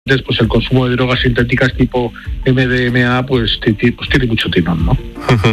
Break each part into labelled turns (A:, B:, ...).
A: pues el consumo de drogas sintéticas tipo MDMA pues tiene mucho tirón, ¿no?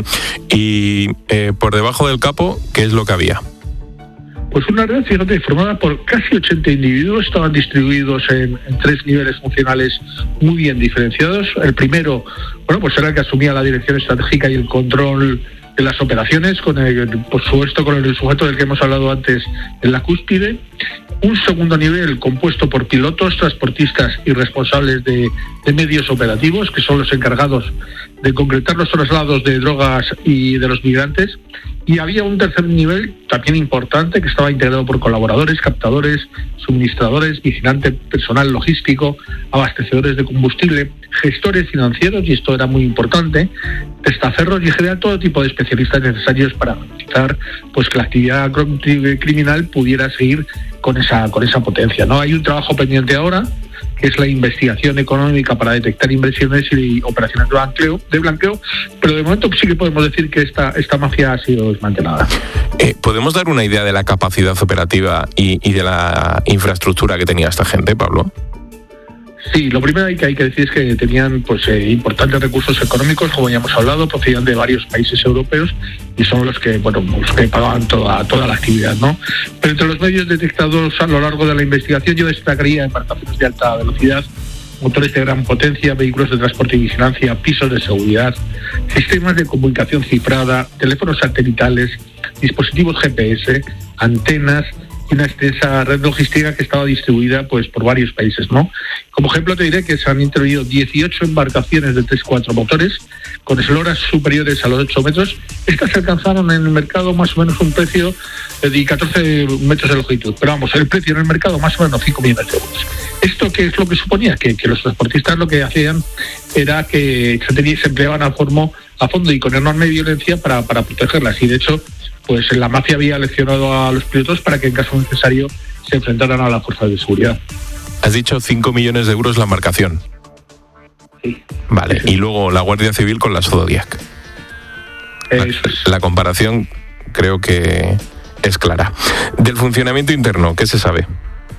B: Y por debajo del capo, ¿qué es lo que había?
A: Pues una red, fíjate, formada por casi 80 individuos, estaban distribuidos en 3 niveles funcionales muy bien diferenciados. El primero, pues era el que asumía la dirección estratégica y el control de las operaciones, por supuesto con el sujeto del que hemos hablado antes en la cúspide. Un segundo nivel compuesto por pilotos, transportistas y responsables de medios operativos, que son los encargados de concretar los traslados de drogas y de los migrantes. Y había un tercer nivel también importante que estaba integrado por colaboradores, captadores, suministradores, vigilante personal logístico, abastecedores de combustible, gestores financieros, y esto era muy importante, testaferros y en general todo tipo de especialistas necesarios para garantizar pues que la actividad criminal pudiera seguir con esa potencia, ¿no? Hay un trabajo pendiente ahora, que es la investigación económica para detectar inversiones y operaciones de blanqueo, pero de momento sí que podemos decir que esta mafia ha sido desmantelada.
B: ¿Podemos dar una idea de la capacidad operativa y de la infraestructura que tenía esta gente, Pablo?
A: Sí, lo primero que hay que decir es que tenían importantes recursos económicos, como ya hemos hablado, procedían de varios países europeos y son los que pagaban toda la actividad, ¿no? Pero entre los medios detectados a lo largo de la investigación yo destacaría embarcaciones de alta velocidad, motores de gran potencia, vehículos de transporte y vigilancia, pisos de seguridad, sistemas de comunicación cifrada, teléfonos satelitales, dispositivos GPS, antenas y una extensa red logística que estaba distribuida por varios países, ¿no? Como ejemplo te diré que se han intervenido 18 embarcaciones de 3-4 motores con esloras superiores a los 8 metros. Estas alcanzaron en el mercado más o menos un precio de 14 metros de longitud, pero vamos, el precio en el mercado más o menos 5 millones de euros. ¿Esto qué es lo que suponía? Que los transportistas lo que hacían era que se empleaban a fondo y con enorme violencia para protegerlas, y de hecho pues la mafia había leccionado a los pilotos para que en caso necesario se enfrentaran a las fuerzas de seguridad.
B: Has dicho 5 millones de euros la embarcación.
A: Sí.
B: Vale, sí. Y luego la Guardia Civil con la Zodiac. La comparación creo que es clara. Del funcionamiento interno, ¿qué se sabe?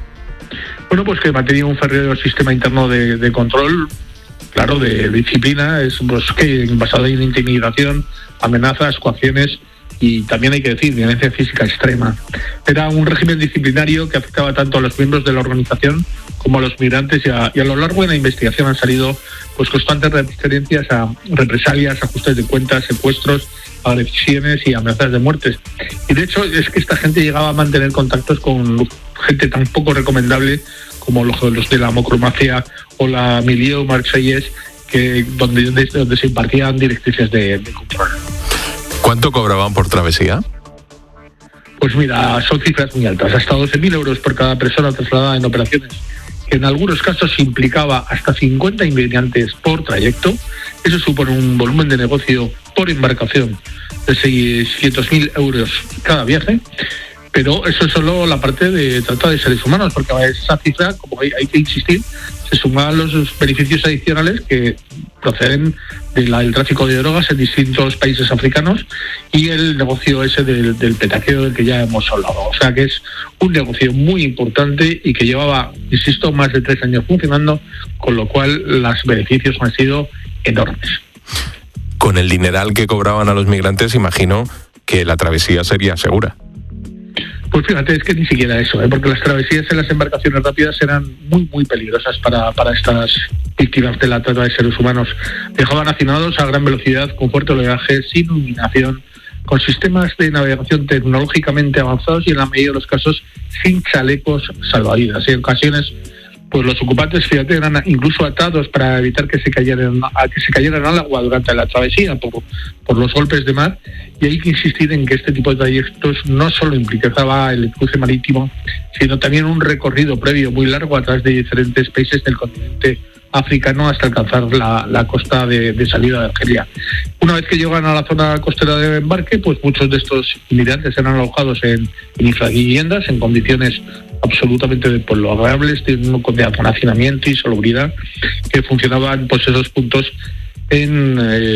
A: Bueno, pues que mantenía un férreo sistema interno de control, claro, de disciplina, que basado en intimidación, amenazas, coacciones y también hay que decir violencia física extrema. Era un régimen disciplinario que afectaba tanto a los miembros de la organización como a los migrantes y a lo largo de la investigación han salido constantes referencias a represalias, ajustes de cuentas, secuestros, agresiones y amenazas de muertes. Y de hecho es que esta gente llegaba a mantener contactos con gente tan poco recomendable como los de la Mocromafia o la Milieu Marseillaise, donde se impartían directrices de control.
B: ¿Cuánto cobraban por travesía?
A: Pues mira, son cifras muy altas, hasta 12.000 euros por cada persona trasladada en operaciones, que en algunos casos implicaba hasta 50 inmigrantes por trayecto. Eso supone un volumen de negocio por embarcación de 600.000 euros cada viaje, pero eso es solo la parte de trata de seres humanos, porque a esa cifra, como hay que insistir, se suman los beneficios adicionales que proceden del tráfico de drogas en distintos países africanos y el negocio ese del petaqueo del que ya hemos hablado. O sea que es un negocio muy importante y que llevaba, insisto, más de 3 años funcionando, con lo cual los beneficios han sido enormes.
B: Con el dineral que cobraban a los migrantes, imagino que la travesía sería segura.
A: Pues fíjate, es que ni siquiera eso, porque las travesías en las embarcaciones rápidas eran muy, muy peligrosas para estas víctimas de la trata de seres humanos. Viajaban hacinados a gran velocidad, con fuerte oleaje, sin iluminación, con sistemas de navegación tecnológicamente avanzados y en la mayoría de los casos sin chalecos salvavidas. Y en ocasiones, pues los ocupantes, fíjate, eran incluso atados para evitar que se cayeran al agua durante la travesía por los golpes de mar. Y hay que insistir en que este tipo de trayectos no solo implicaba el cruce marítimo, sino también un recorrido previo muy largo a través de diferentes países del continente africano hasta alcanzar la costa de salida de Argelia. Una vez que llegan a la zona costera de embarque, pues muchos de estos inmigrantes eran alojados en infraviviendas en condiciones absolutamente agradables, de hacinamiento y salubridad, que funcionaban esos puntos en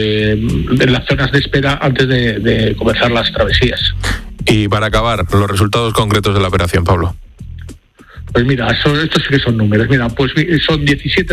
A: las zonas de espera antes de comenzar las travesías.
B: Y para acabar, los resultados concretos de la operación, Pablo.
A: Pues mira, estos sí que son números. Mira, pues son 17